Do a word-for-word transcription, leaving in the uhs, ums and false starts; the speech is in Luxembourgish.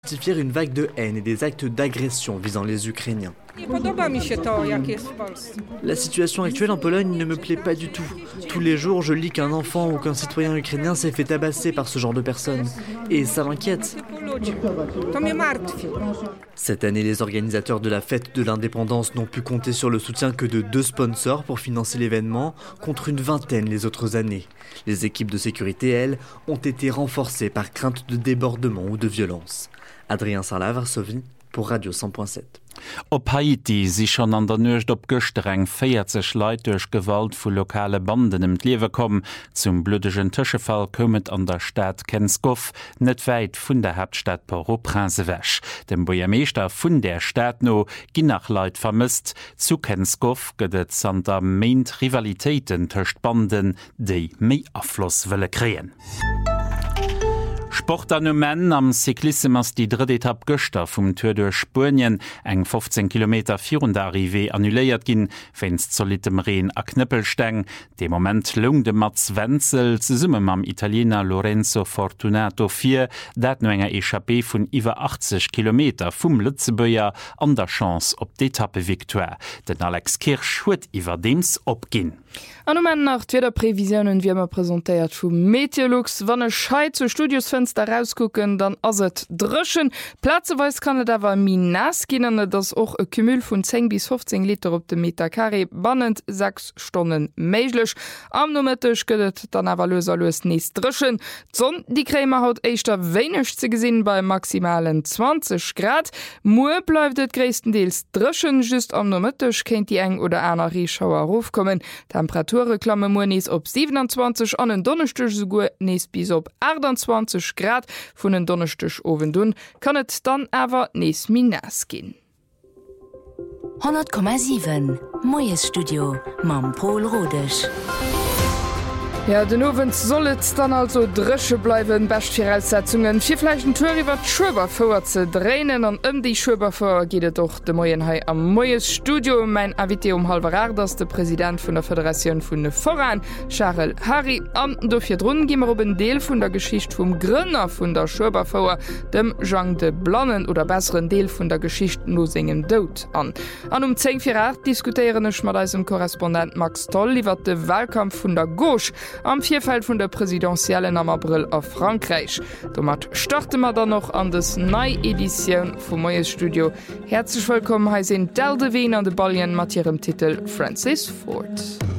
Justifier une vague de haine et des actes d'agression visant les Ukrainiens. La situation actuelle en Pologne ne me plaît pas du tout. Tous les jours, je lis qu'un enfant ou qu'un citoyen ukrainien s'est fait tabasser par ce genre de personnes. Et ça m'inquiète. Cette année, les organisateurs de la fête de l'indépendance n'ont pu compter sur le soutien que de deux sponsors pour financer l'événement, contre une vingtaine les autres années. Les équipes de sécurité, elles, ont été renforcées par crainte de débordement ou de violence. Adrien Sarlat, Varsovie, pour Radio cent point sept. Op Haiti si schon an der Nøcht op Göstreng feiert sech Leiit durch Gewalt vu lokale Banden im Liewe kommen. Zum blödegen Tischefall kommet an der Stadt Kenskow net weit vun der Hauptstadt Port-au-Prince wäsch. Dem Bürgermeister vun der Stadt no gin nach Leiit vermisst. Zu Kenskow gëdet an der Meint Rivalitäten töcht Banden, déi méi Affloss wëlle kreen. Sportanommen am Cyklisme ass die dritte Etappe Göster vum Tour de Spurien eng fünfzehn Kilometer virun der Arrivé annuléiert ginn, wenns zolitem Reen a Knëppelsteng. De moment lung de Mats Wenzel ze summe mam Italiener Lorenzo Fortunato vier, dat no enger Echappé vun iwwer achtzig Kilometer vum Lützebøier an der Chance op d'Etappe Victoire. Den Alex Kirsch huet iwwer dems opginn. An moment nach wieder Prävisionen wie immer präsentiert vum Meteorlux, wann e Scheit zu Studiosfenster rausgucken, dann ass et drschen. Platzeweis kann et awer min nass ginnne, dats och e Kümül vun zehn bis fünfzehn Liter op dem Meter Carré bannend sechs Stunden méiglech. Am nomettech gëtt dann awer loser loes nees drschen. Zon die Krämer haut eichter wéineg ze gesinn bei maximalen zwanzig Grad. Mue bleifft et gréistendeels drschen, just am nomettech kennt die eng oder einer Reschauer rufkommen. Temperature klamme mo nees op siebenundzwanzig an den Donnerstech sogur nees bis op achtundzwanzig Grad vun den Donnerstech owen dun, kann et dann awer nees Minas ginn. hundert Komma sieben Moes Studio mam Paul Rodech. Ja, den Owen sollet dann also dresche bleiwen Bestfirsetzungen. Vifleichen Touriwwer Schwber vor ze dreinen an ëm die Schwber vor giet doch de Moienhai am Moes Studio. Mein Avité um halber dats de Präsident vun der Föderation vun de Voran, Charles Harry, an dofir runnnen gimmer op een Deel vun der Geschicht vum Grënner vun der Schwbervouer, dem Jean de Blannen oder besseren Deel vun der Geschicht no segem Dout an. An um zehn Uhr acht diskutierenech mat als Korrespondent Max Toll iwwer de Wahlkampf vun der Gauche am Vierfeld vun der Präsidentiellen am April a Frankreich. Domat starte mat dann noch an des neii Editionioun vum Moes Studio. Herzlich willkommen, he sinn Del de Wien an de Ballien mat ihrem Titel Francis Ford.